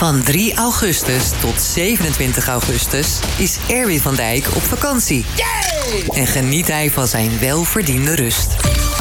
Van 3 augustus tot 27 augustus is Erwin van Dijk op vakantie. Yay! En geniet hij van zijn welverdiende rust.